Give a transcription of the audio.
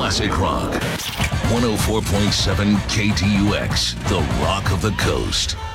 classic rock. 104.7 KTUX, the rock of the coast.